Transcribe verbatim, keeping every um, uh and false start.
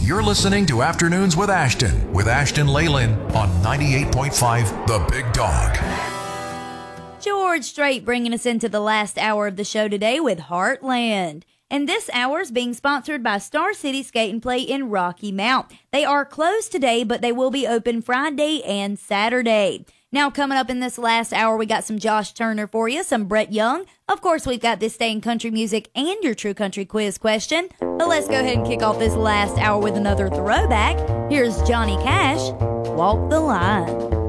You're listening to Afternoons with Ashton, with Ashton Leyland on ninety-eight point five The Big Dog. George Strait bringing us into the last hour of the show today with Heartland. And this hour is being sponsored by Star City Skate and Play in Rocky Mount. They are closed today, but they will be open Friday and Saturday. Now, coming up in this last hour, we got some Josh Turner for you, some Brett Young. Of course, we've got this day in country music and your True Country quiz question. But let's go ahead and kick off this last hour with another throwback. Here's Johnny Cash, Walk the Line.